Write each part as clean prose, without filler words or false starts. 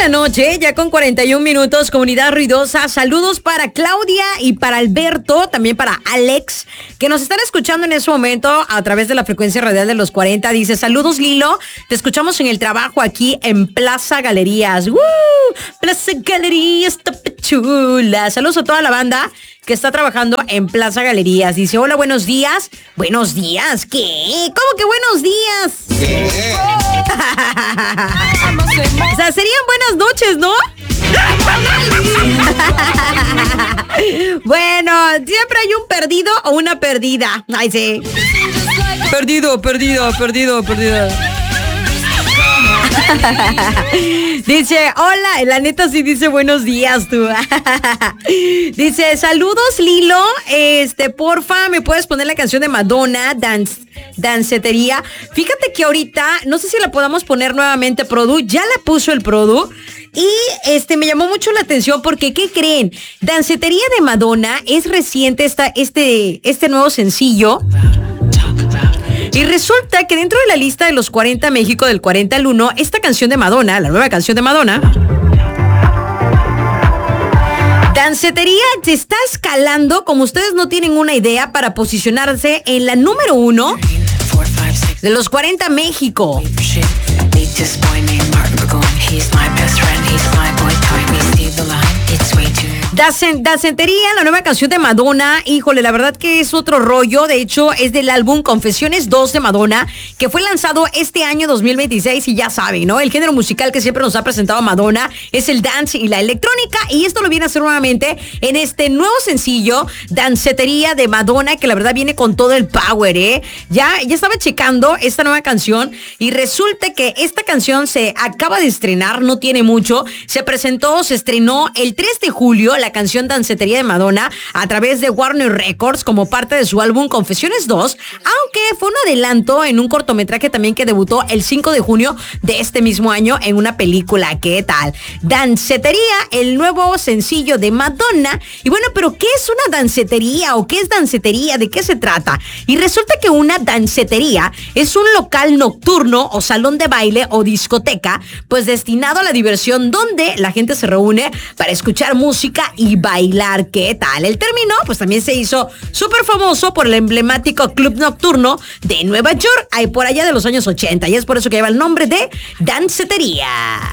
la noche, ya con 41 minutos, comunidad ruidosa. Saludos para Claudia y para Alberto, también para Alex, que nos están escuchando en ese momento a través de la frecuencia radial de los 40. Dice, saludos Lilo, te escuchamos en el trabajo aquí en Plaza Galerías. Plaza Galerías, está chula. Saludos a toda la banda que está trabajando en Plaza Galerías. Dice, hola, buenos días. ¿Buenos días? ¿Qué? ¿Cómo que buenos días? ¿Qué? O sea, serían buenas noches, ¿no? Bueno, siempre hay un perdido o una perdida. Ay, sí. Perdido. Dice, hola, la neta sí dice buenos días tú. Dice, saludos Lilo, porfa, ¿me puedes poner la canción de Madonna, Dancetería? Fíjate que ahorita, no sé si la podamos poner nuevamente, Produ, ya la puso el Produ. Y me llamó mucho la atención porque, ¿qué creen? Dancetería de Madonna es reciente este nuevo sencillo. Y resulta que dentro de la lista de los 40 México del 40 al 1, esta canción de Madonna, la nueva canción de Madonna, Dancetería se está escalando, como ustedes no tienen una idea, para posicionarse en la número 1 de los 40 México. Dancetería, la nueva canción de Madonna, híjole, la verdad que es otro rollo. De hecho, es del álbum Confesiones 2 de Madonna, que fue lanzado este año 2026. Y ya saben, ¿no? El género musical que siempre nos ha presentado Madonna es el dance y la electrónica, y esto lo viene a hacer nuevamente en este nuevo sencillo, Dancetería de Madonna, que la verdad viene con todo el power, ¿eh? Ya estaba checando esta nueva canción y resulta que esta canción se acaba de estrenar, no tiene mucho. Se estrenó el 3 de julio, la canción Dancetería de Madonna, a través de Warner Records como parte de su álbum Confesiones 2, aunque fue un adelanto en un cortometraje también que debutó el 5 de junio de este mismo año en una película. ¿Qué tal? Dancetería, el nuevo sencillo de Madonna. Y bueno, pero ¿qué es una dancetería o qué es dancetería? ¿De qué se trata? Y resulta que una dancetería es un local nocturno o salón de baile o discoteca, pues destinado a la diversión, donde la gente se reúne para escuchar música y bailar. ¿Qué tal? El término pues también se hizo súper famoso por el emblemático club nocturno de Nueva York, ahí por allá de los años 80, y es por eso que lleva el nombre de dancetería.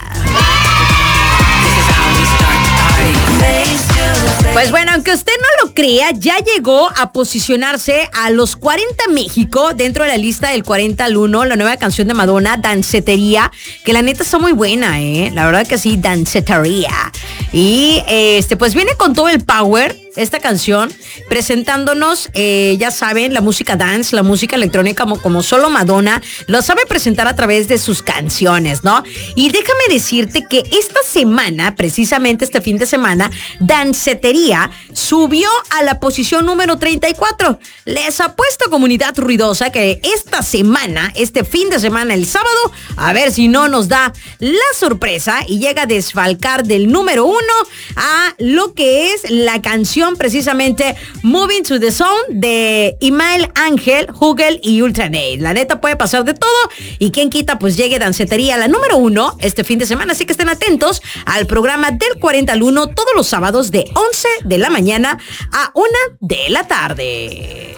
Pues bueno, aunque usted no lo crea, ya llegó a posicionarse a los 40 México dentro de la lista del 40 al 1, la nueva canción de Madonna, Dancetería, que la neta está muy buena, la verdad que sí, Dancetería. Y pues viene con todo el power esta canción, presentándonos, ya saben, la música dance, la música electrónica, como solo Madonna lo sabe presentar a través de sus canciones, ¿no? Y déjame decirte que esta semana, precisamente este fin de semana, Dancetería subió a la posición número 34. Les apuesto, comunidad ruidosa, que esta semana, este fin de semana, el sábado, a ver si no nos da la sorpresa y llega a desfalcar del número 1 a lo que es la canción precisamente Moving to the Zone de Imael Ángel, Hugel y Ultranate. La neta puede pasar de todo, y quien quita pues llegue Dancetería a la número 1 este fin de semana, así que estén atentos al programa del 40 al 1 todos los sábados de 11 de la mañana a 1 de la tarde.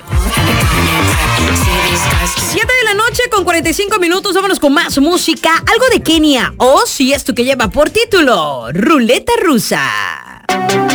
7 de la noche con 45 minutos, vámonos con más música, algo de Kenia, o si esto que lleva por título Ruleta Rusa.